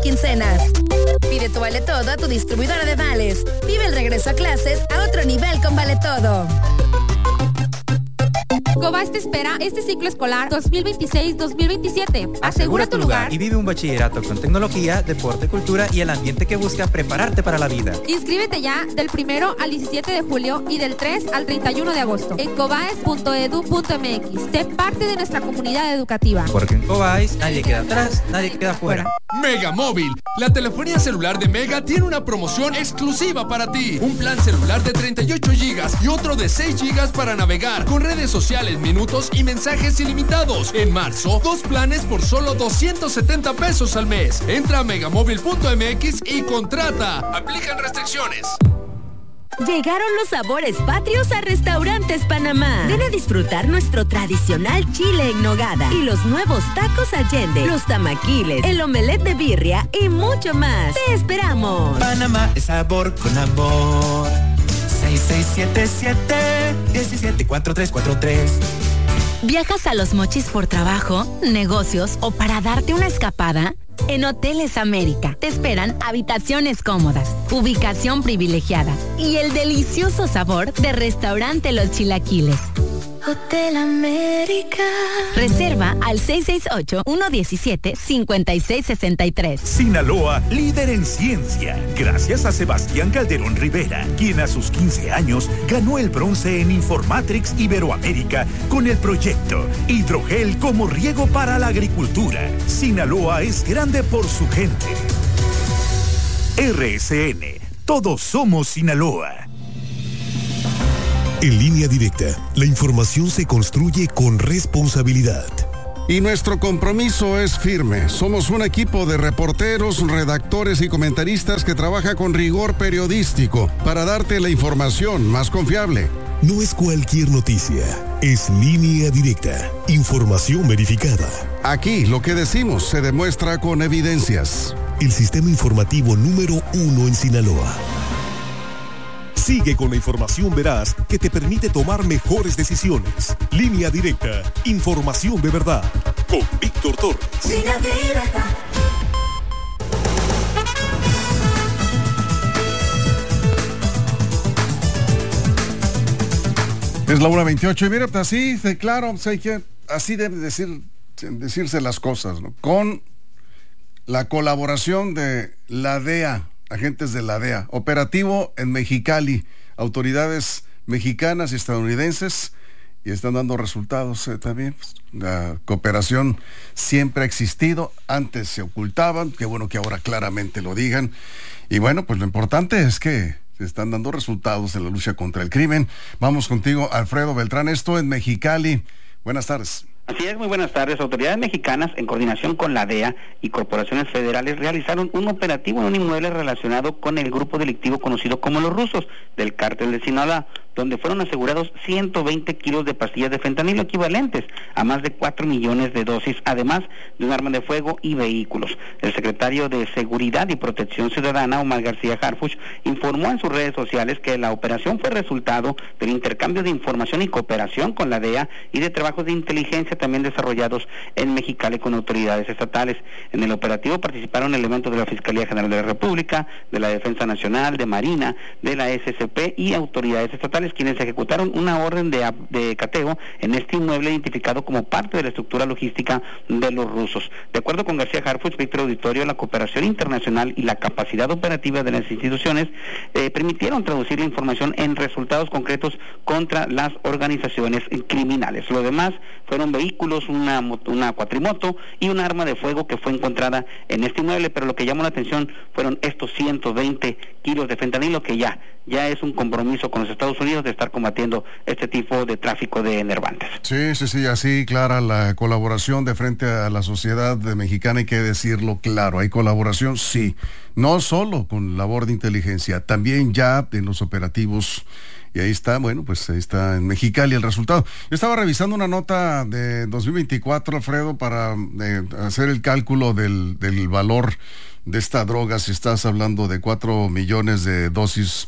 quincenas. Pide tu Vale Todo a tu distribuidora de vales. Vive el regreso a clases a otro nivel con Vale Todo. Cobás te espera este ciclo escolar 2026-2027. Asegura tu lugar y vive un bachillerato con tecnología, deporte, cultura y el ambiente que busca prepararte para la vida. Inscríbete ya del 1 al 17 de julio y del 3 al 31 de agosto en cobaes.edu.mx. Sé parte de nuestra comunidad educativa. Porque en Cobáis nadie queda atrás, nadie queda fuera. Mega Móvil, la telefonía celular de Mega tiene una promoción exclusiva para ti. Un plan celular de 38 GB y otro de 6 GB para navegar con redes sociales, minutos y mensajes ilimitados. En marzo, 2 planes por solo 270 pesos al mes. Entra a megamóvil.mx y contrata. Aplican restricciones. Llegaron los sabores patrios a Restaurantes Panamá. Ven a disfrutar nuestro tradicional chile en nogada y los nuevos tacos Allende, los tamaquiles, el omelette de birria y mucho más. ¡Te esperamos! Panamá es sabor con amor. 6677-174343. ¿Viajas a Los Mochis por trabajo, negocios o para darte una escapada? En Hoteles América te esperan habitaciones cómodas, ubicación privilegiada y el delicioso sabor de Restaurante Los Chilaquiles. Hotel América. Reserva al 668-117-5663. Sinaloa, líder en ciencia. Gracias a Sebastián Calderón Rivera, quien a sus 15 años ganó el bronce en Informatrix Iberoamérica con el proyecto Hidrogel como riego para la agricultura. Sinaloa es grande por su gente. RSN, todos somos Sinaloa. En Línea Directa, la información se construye con responsabilidad. Y nuestro compromiso es firme. Somos un equipo de reporteros, redactores y comentaristas que trabaja con rigor periodístico para darte la información más confiable. No es cualquier noticia, es Línea Directa, información verificada. Aquí lo que decimos se demuestra con evidencias. El sistema informativo número 1 en Sinaloa. Sigue con la información veraz que te permite tomar mejores decisiones. Línea Directa, información de verdad. Con Víctor Torres. Línea Directa. Es la 1:28 y mira, así, claro, así deben decirse las cosas, ¿no? Con la colaboración de la DEA, agentes de la DEA, operativo en Mexicali, autoridades mexicanas y estadounidenses, y están dando resultados también. La cooperación siempre ha existido, antes se ocultaban, qué bueno que ahora claramente lo digan, y bueno, pues lo importante es que se están dando resultados en la lucha contra el crimen. Vamos contigo, Alfredo Beltrán, esto en Mexicali. Buenas tardes. Así es, muy buenas tardes. Autoridades mexicanas, en coordinación con la DEA y corporaciones federales, realizaron un operativo en un inmueble relacionado con el grupo delictivo conocido como Los Rusos, del cártel de Sinaloa, donde fueron asegurados 120 kilos de pastillas de fentanilo equivalentes a más de 4 millones de dosis, además de un arma de fuego y vehículos. El secretario de Seguridad y Protección Ciudadana, Omar García Harfuch, informó en sus redes sociales que la operación fue resultado del intercambio de información y cooperación con la DEA y de trabajos de inteligencia también desarrollados en Mexicali con autoridades estatales. En el operativo participaron elementos de la Fiscalía General de la República, de la Defensa Nacional, de Marina, de la SCP y autoridades estatales, quienes ejecutaron una orden de cateo en este inmueble identificado como parte de la estructura logística de Los Rusos. De acuerdo con García Harfuch, Víctor Auditorio, la cooperación internacional y la capacidad operativa de las instituciones permitieron traducir la información en resultados concretos contra las organizaciones criminales. Lo demás fueron vehículos, una cuatrimoto y un arma de fuego que fue encontrada en este inmueble, pero lo que llamó la atención fueron estos 120 kilos de fentanilo, que ya es un compromiso con los Estados Unidos de estar combatiendo este tipo de tráfico de enervantes. Sí, así clara la colaboración de frente a la sociedad mexicana, hay que decirlo claro, hay colaboración, sí, no solo con labor de inteligencia, también ya en los operativos. Y ahí está, bueno, pues ahí está en Mexicali el resultado. Yo estaba revisando una nota de 2024, Alfredo, para hacer el cálculo del valor de esta droga. Si estás hablando de 4 millones de dosis,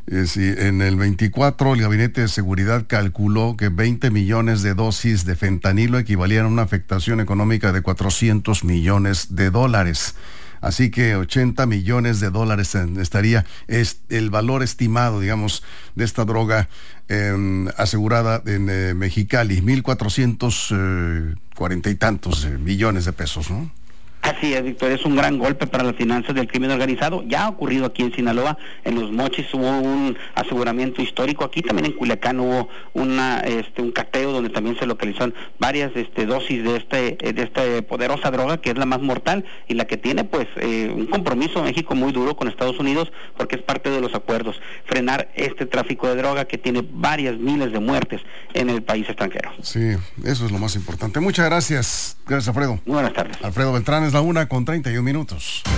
en el 24 el Gabinete de Seguridad calculó que 20 millones de dosis de fentanilo equivalían a una afectación económica de $400 millones. Así que $80 millones estaría el valor estimado, digamos, de esta droga asegurada en Mexicali, 1,440 y tantos millones de pesos, ¿no? Así es, Víctor, es un gran golpe para las finanzas del crimen organizado. Ya ha ocurrido aquí en Sinaloa, en Los Mochis hubo un aseguramiento histórico, aquí también en Culiacán hubo un cateo donde también se localizaron varias dosis de esta poderosa droga, que es la más mortal y la que tiene pues un compromiso México muy duro con Estados Unidos, porque es parte de los acuerdos, frenar este tráfico de droga que tiene varias miles de muertes en el país extranjero. Sí, eso es lo más importante. Muchas gracias. Gracias, Alfredo. Muy buenas tardes. Alfredo Beltrán, es la 1:31.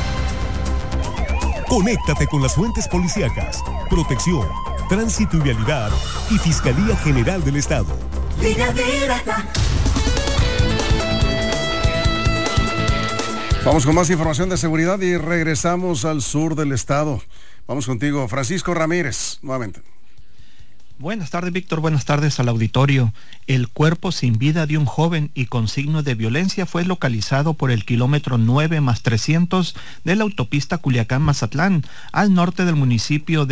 Conéctate con las fuentes policíacas, protección, tránsito y vialidad y Fiscalía General del Estado. Línea directa. Vamos con más información de seguridad y regresamos al sur del estado. Vamos contigo, Francisco Ramírez, nuevamente. Buenas tardes, Víctor. Buenas tardes al auditorio. El cuerpo sin vida de un joven y con signos de violencia fue localizado por el kilómetro 9+300 de la autopista Culiacán-Mazatlán, al norte del municipio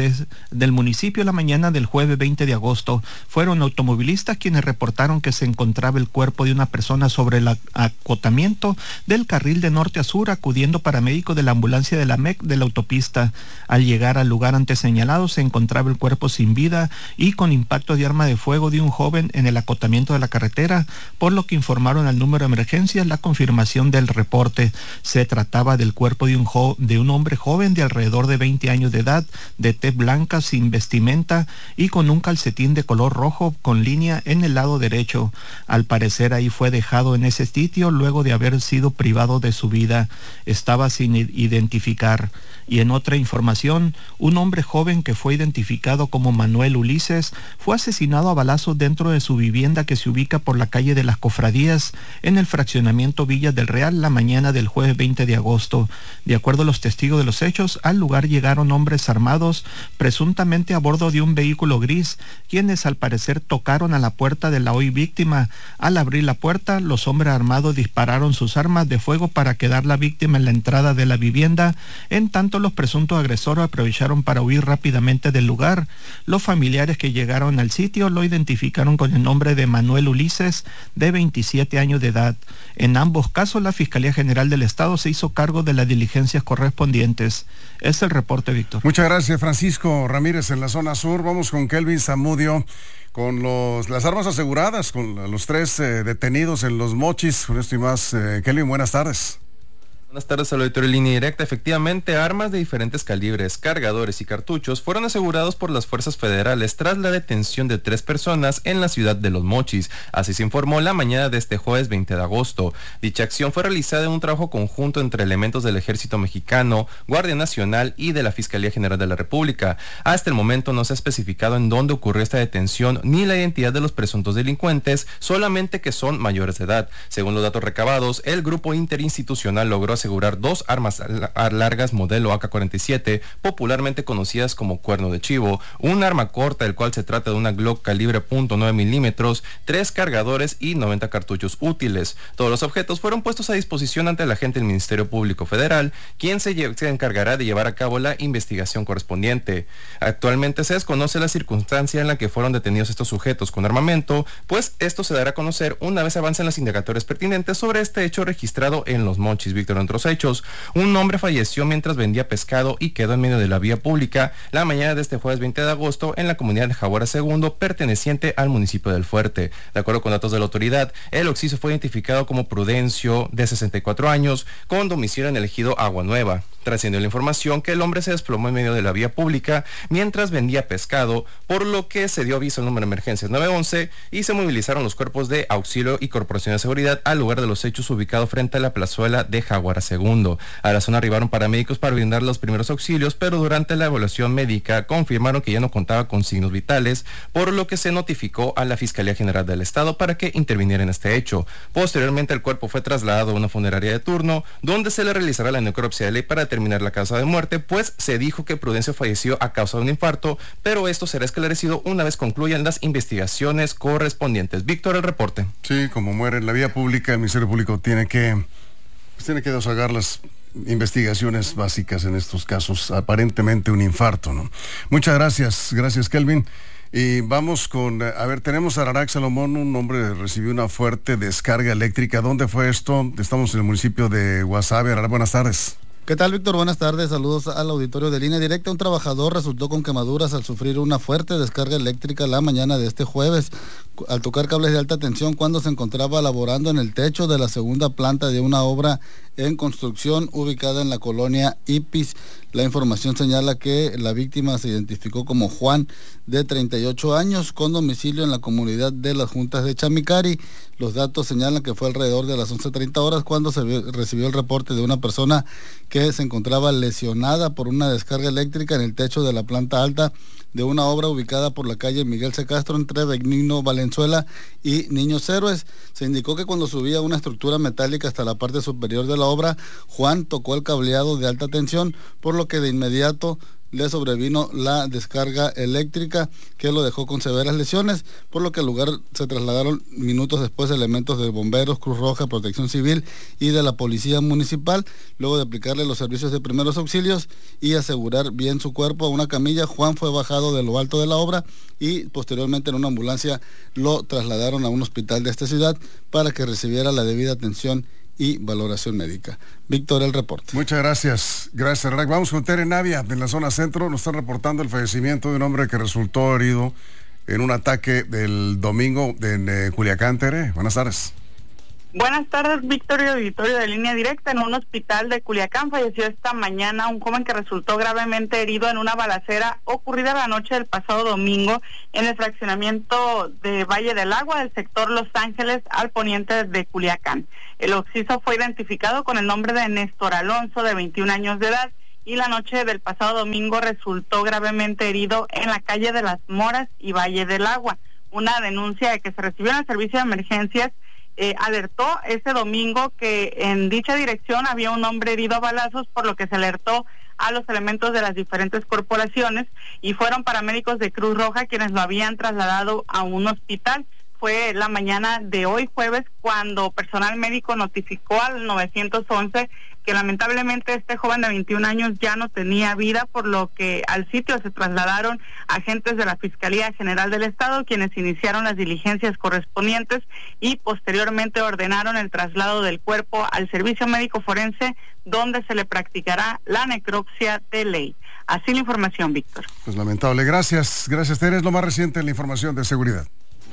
la mañana del jueves 20 de agosto. Fueron automovilistas quienes reportaron que se encontraba el cuerpo de una persona sobre el acotamiento del carril de norte a sur, acudiendo paramédicos de la ambulancia de la MEC de la autopista. Al llegar al lugar antes señalado, se encontraba el cuerpo sin vida y con impacto de arma de fuego de un joven en el acotamiento de la carretera, por lo que informaron al número de emergencias la confirmación del reporte. Se trataba del cuerpo de un hombre joven de alrededor de 20 años de edad, de tez blanca, sin vestimenta y con un calcetín de color rojo con línea en el lado derecho. Al parecer ahí fue dejado en ese sitio luego de haber sido privado de su vida. Estaba sin identificar. Y en otra información, un hombre joven que fue identificado como Manuel Ulises fue asesinado a balazos dentro de su vivienda que se ubica por la calle de las Cofradías en el fraccionamiento Villa del Real la mañana del jueves 20 de agosto. De acuerdo a los testigos de los hechos, al lugar llegaron hombres armados presuntamente a bordo de un vehículo gris, quienes al parecer tocaron a la puerta de la hoy víctima. Al abrir la puerta, los hombres armados dispararon sus armas de fuego para quedar la víctima en la entrada de la vivienda. En tanto, los presuntos agresores aprovecharon para huir rápidamente del lugar. Los familiares que llegaron al sitio lo identificaron con el nombre de Manuel Ulises, de 27 años de edad. En ambos casos, la Fiscalía General del Estado se hizo cargo de las diligencias correspondientes. Es el reporte, Víctor. Muchas gracias, Francisco Ramírez, en la zona sur. Vamos con Kelvin Zamudio, con las armas aseguradas, con los 3 detenidos en Los Mochis. Con esto y más, Kelvin, buenas tardes. Buenas tardes al auditorio Línea Directa. Efectivamente, armas de diferentes calibres, cargadores y cartuchos fueron asegurados por las fuerzas federales tras la detención de 3 personas en la ciudad de Los Mochis. Así se informó la mañana de este jueves 20 de agosto. Dicha acción fue realizada en un trabajo conjunto entre elementos del Ejército Mexicano, Guardia Nacional y de la Fiscalía General de la República. Hasta el momento no se ha especificado en dónde ocurrió esta detención ni la identidad de los presuntos delincuentes, solamente que son mayores de edad. Según los datos recabados, el grupo interinstitucional logró asegurar 2 armas largas modelo AK-47, popularmente conocidas como cuerno de chivo, un arma corta, el cual se trata de una Glock calibre .9 milímetros, 3 cargadores y 90 cartuchos útiles. Todos los objetos fueron puestos a disposición ante el agente del Ministerio Público Federal, quien se encargará de llevar a cabo la investigación correspondiente. Actualmente se desconoce la circunstancia en la que fueron detenidos estos sujetos con armamento, pues esto se dará a conocer una vez avancen las indagatorias pertinentes sobre este hecho registrado en Los Mochis. Víctor, entre otros hechos, un hombre falleció mientras vendía pescado y quedó en medio de la vía pública la mañana de este jueves 20 de agosto en la comunidad de Jaguara II, perteneciente al municipio del Fuerte. De acuerdo con datos de la autoridad, el occiso fue identificado como Prudencio, de 64 años, con domicilio en el ejido Agua Nueva. Trascendió la información que el hombre se desplomó en medio de la vía pública mientras vendía pescado, por lo que se dio aviso al número de emergencias 911 y se movilizaron los cuerpos de auxilio y corporación de seguridad al lugar de los hechos, ubicado frente a la plazuela de Jaguara II. A la zona arribaron paramédicos para brindar los primeros auxilios, pero durante la evaluación médica confirmaron que ya no contaba con signos vitales, por lo que se notificó a la Fiscalía General del Estado para que interviniera en este hecho. Posteriormente, el cuerpo fue trasladado a una funeraria de turno, donde se le realizará la necropsia de ley para determinar la causa de muerte, pues se dijo que Prudencio falleció a causa de un infarto, pero esto será esclarecido una vez concluyan las investigaciones correspondientes. Víctor, el reporte. Sí, como muere en la vía pública, el Ministerio Público tiene que desahogar las investigaciones básicas en estos casos, aparentemente un infarto, ¿no? Muchas gracias Kelvin. Y vamos con, tenemos a Ararak Salomón, un hombre recibió una fuerte descarga eléctrica. ¿Dónde fue esto? Estamos en el municipio de Guasave. Ararak, buenas tardes. ¿Qué tal, Víctor? Buenas tardes, saludos al auditorio de Línea Directa. Un trabajador resultó con quemaduras al sufrir una fuerte descarga eléctrica la mañana de este jueves, al tocar cables de alta tensión cuando se encontraba laborando en el techo de la segunda planta de una obra en construcción ubicada en la colonia Ipis. La información señala que la víctima se identificó como Juan, de 38 años, con domicilio en la comunidad de las Juntas de Chamicari. Los datos señalan que fue alrededor de las 11:30 horas cuando se recibió el reporte de una persona que se encontraba lesionada por una descarga eléctrica en el techo de la planta alta de una obra ubicada por la calle Miguel C. Castro entre Benigno Valenzuela y Niños Héroes. Se indicó que cuando subía una estructura metálica hasta la parte superior de la obra, Juan tocó el cableado de alta tensión, por lo que de inmediato le sobrevino la descarga eléctrica que lo dejó con severas lesiones, por lo que al lugar se trasladaron minutos después elementos de bomberos, Cruz Roja, Protección Civil y de la Policía Municipal. Luego de aplicarle los servicios de primeros auxilios y asegurar bien su cuerpo a una camilla, Juan fue bajado de lo alto de la obra y posteriormente en una ambulancia lo trasladaron a un hospital de esta ciudad para que recibiera la debida atención y valoración médica. Víctor, el reporte. Muchas gracias. Gracias, Ararak. Vamos con Tere Navia, en la zona centro. Nos están reportando el fallecimiento de un hombre que resultó herido en un ataque del domingo en Culiacán. Tere, buenas tardes. Buenas tardes, Víctor y auditorio de Línea Directa. En un hospital de Culiacán falleció esta mañana un joven que resultó gravemente herido en una balacera ocurrida la noche del pasado domingo en el fraccionamiento de Valle del Agua del sector Los Ángeles al poniente de Culiacán. El occiso fue identificado con el nombre de Néstor Alonso, de 21 años de edad, y la noche del pasado domingo resultó gravemente herido en la calle de las Moras y Valle del Agua. Una denuncia de que se recibió en el servicio de emergencias alertó ese domingo que en dicha dirección había un hombre herido a balazos, por lo que se alertó a los elementos de las diferentes corporaciones y fueron paramédicos de Cruz Roja quienes lo habían trasladado a un hospital. Fue la mañana de hoy jueves cuando personal médico notificó al 911 que lamentablemente este joven de 21 años ya no tenía vida, por lo que al sitio se trasladaron agentes de la Fiscalía General del Estado, quienes iniciaron las diligencias correspondientes y posteriormente ordenaron el traslado del cuerpo al servicio médico forense, donde se le practicará la necropsia de ley. Así la información, Víctor. Pues lamentable. Gracias, Tere. Es lo más reciente en la información de seguridad.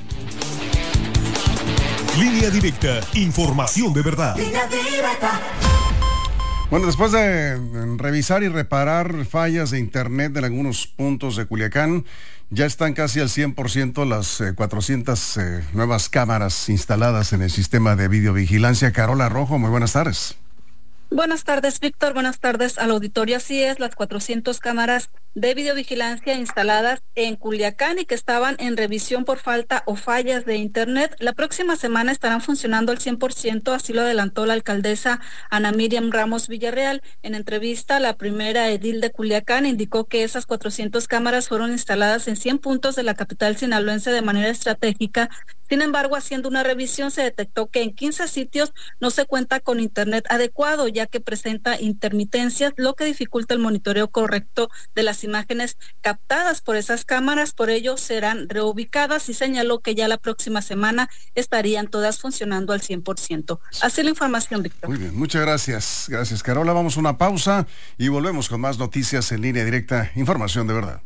Línea Directa, información de verdad. Línea Directa. Bueno, después de revisar y reparar fallas de internet en algunos puntos de Culiacán, ya están casi al 100% las 400 nuevas cámaras instaladas en el sistema de videovigilancia. Carola Rojo, muy buenas tardes. Buenas tardes, Víctor. Buenas tardes al auditorio. Así es, las 400 cámaras de videovigilancia instaladas en Culiacán y que estaban en revisión por falta o fallas de internet, la próxima semana estarán funcionando al 100%, así lo adelantó la alcaldesa Ana Miriam Ramos Villarreal. En entrevista, la primera edil de Culiacán indicó que esas 400 cámaras fueron instaladas en 100 puntos de la capital sinaloense de manera estratégica. Sin embargo, haciendo una revisión se detectó que en 15 sitios no se cuenta con internet adecuado, ya que presenta intermitencias, lo que dificulta el monitoreo correcto de las imágenes captadas por esas cámaras. Por ello serán reubicadas y señaló que ya la próxima semana estarían todas funcionando al 100%. Así la información, Víctor. Muy bien, muchas gracias. Gracias, Carola. Vamos a una pausa y volvemos con más noticias en Línea Directa. Información de verdad.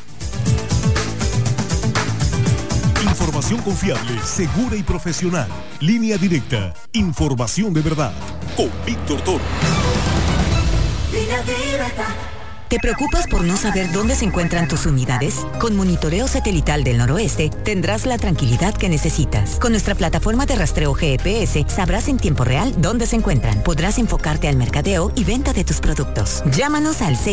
Información confiable, segura y profesional. Línea Directa, información de verdad. Con Víctor Toro. Línea Directa. ¿Te preocupas por no saber dónde se encuentran tus unidades? Con Monitoreo Satelital del Noroeste tendrás la tranquilidad que necesitas. Con nuestra plataforma de rastreo GPS sabrás en tiempo real dónde se encuentran. Podrás enfocarte al mercadeo y venta de tus productos. Llámanos al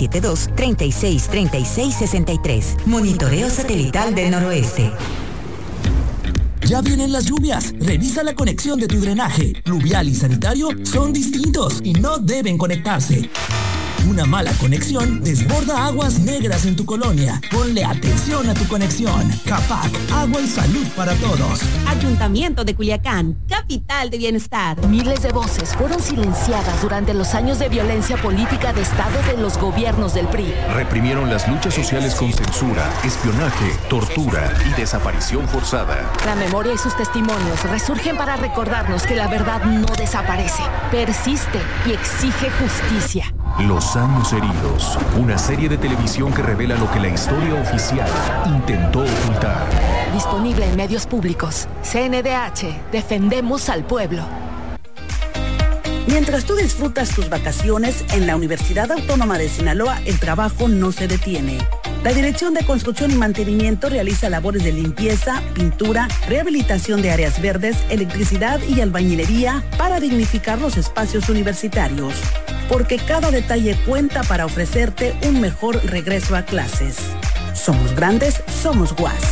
6672-363663. Monitoreo Satelital del Noroeste. Ya vienen las lluvias. Revisa la conexión de tu drenaje. Pluvial y sanitario son distintos y no deben conectarse. Una mala conexión desborda aguas negras en tu colonia. Ponle atención a tu conexión. CAPAC, agua y salud para todos. Ayuntamiento de Culiacán, capital de bienestar. Miles de voces fueron silenciadas durante los años de violencia política de Estado de los gobiernos del PRI. Reprimieron las luchas sociales con censura, espionaje, tortura y desaparición forzada. La memoria y sus testimonios resurgen para recordarnos que la verdad no desaparece, persiste y exige justicia. Los años heridos, una serie de televisión que revela lo que la historia oficial intentó ocultar. Disponible en medios públicos. CNDH, defendemos al pueblo. Mientras tú disfrutas tus vacaciones, en la Universidad Autónoma de Sinaloa el trabajo no se detiene. La Dirección de Construcción y Mantenimiento realiza labores de limpieza, pintura, rehabilitación de áreas verdes, electricidad y albañilería para dignificar los espacios universitarios. Porque cada detalle cuenta para ofrecerte un mejor regreso a clases. Somos grandes, somos UAS.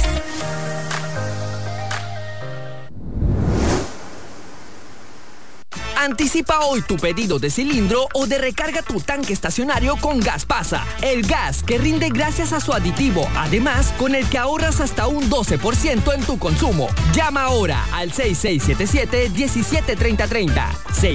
Anticipa hoy tu pedido de cilindro o de recarga tu tanque estacionario con Gaspasa, el gas que rinde gracias a su aditivo, además con el que ahorras hasta un 12% en tu consumo. Llama ahora al 6677-173030.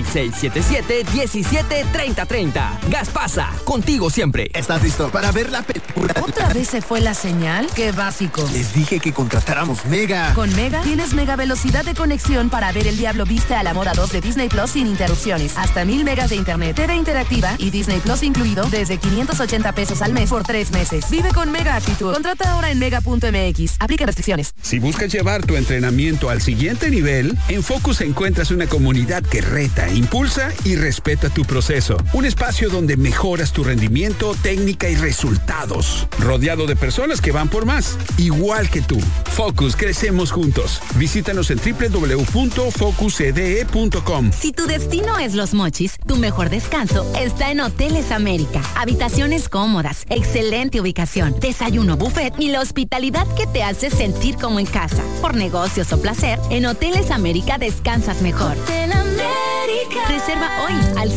6677-173030. Gaspasa, contigo siempre. ¿Estás listo para ver la película? ¿Otra vez se fue la señal? ¡Qué básico! Les dije que contratáramos Mega. Con Mega tienes mega velocidad de conexión para ver El Diablo Viste a la Moda 2 de Disney Plus sin interrupciones. Hasta 1000 megas de internet, TV interactiva y Disney Plus incluido desde 580 pesos al mes por 3 meses. Vive con Mega Actitud. Contrata ahora en mega.mx. Aplica restricciones. Si buscas llevar tu entrenamiento al siguiente nivel, en Focus encuentras una comunidad que reta, impulsa y respeta tu proceso. Un espacio donde mejoras tu rendimiento, técnica y resultados. Rodeado de personas que van por más, igual que tú. Focus, crecemos juntos. Visítanos en www.focuscde.com. Si tu destino es Los Mochis, tu mejor descanso está en Hoteles América. Habitaciones cómodas, excelente ubicación, desayuno buffet y la hospitalidad que te hace sentir como en casa. Por negocios o placer, en Hoteles América descansas mejor. Hotel América. Reserva hoy al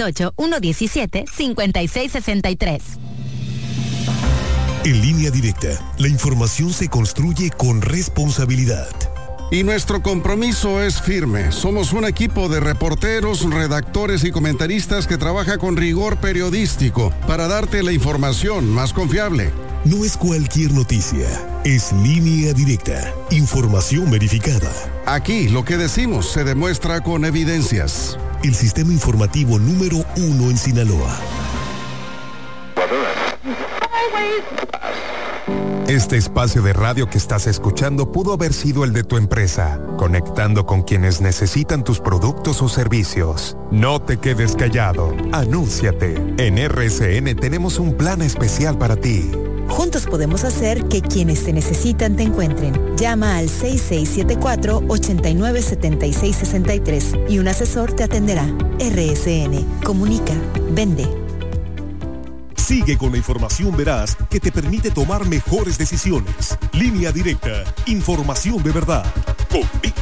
668-117-5663. En Línea Directa, la información se construye con responsabilidad. Y nuestro compromiso es firme. Somos un equipo de reporteros, redactores y comentaristas que trabaja con rigor periodístico para darte la información más confiable. No es cualquier noticia, es Línea Directa, información verificada. Aquí lo que decimos se demuestra con evidencias. El sistema informativo número 1 en Sinaloa. Este espacio de radio que estás escuchando pudo haber sido el de tu empresa, conectando con quienes necesitan tus productos o servicios. No te quedes callado, anúnciate. En RSN tenemos un plan especial para ti. Juntos podemos hacer que quienes te necesitan te encuentren. Llama al 6674-897663 y un asesor te atenderá. RSN. Comunica. Vende. Sigue con la información veraz que te permite tomar mejores decisiones. Línea Directa. Información de verdad. Con